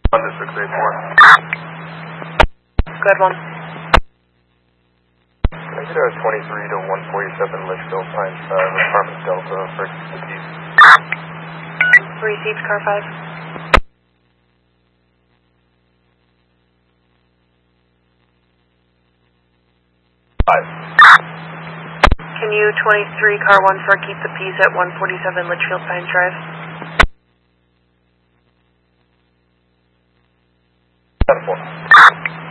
Under 684. Good one. Can I get a 23 to 147 Litchfield Pines Drive, apartment Delta for the keys? Received, car 5. Can you 23 car 1 for keep the peace at 147 Litchfield Pines Drive?